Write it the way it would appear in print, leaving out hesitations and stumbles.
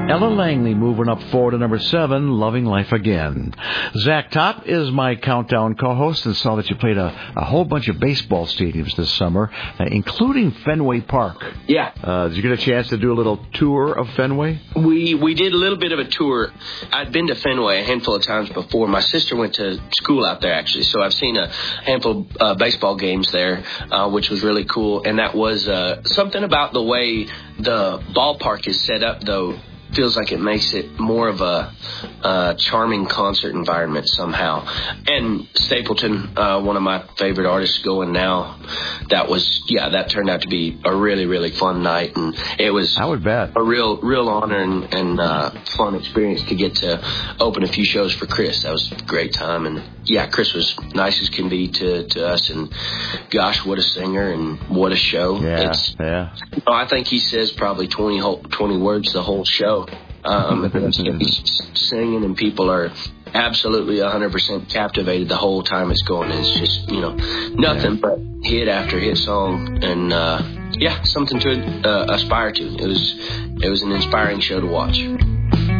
Ella Langley moving up forward to number 7, Loving Life Again. Zach Top is my countdown co-host, and saw that you played a whole bunch of baseball stadiums this summer, including Fenway Park. Yeah. Did you get a chance to do a little tour of Fenway? We did a little bit of a tour. I'd been to Fenway a handful of times before. My sister went to school out there, actually, so I've seen a handful of baseball games there, which was really cool. And that was something about the way the ballpark is set up, though, feels like it makes it more of a charming concert environment somehow. And Stapleton, one of my favorite artists going now, that turned out to be a really, really fun night. And it was I would bet. a real honor and fun experience to get to open a few shows for Chris. That was a great time. And yeah, Chris was nice as can be to us. And gosh, what a singer and what a show. Yeah. I think he says probably 20 words the whole show. He's singing, and people are absolutely 100% captivated the whole time it's going. It's just, nothing but hit after hit song, and something to aspire to. It was an inspiring show to watch.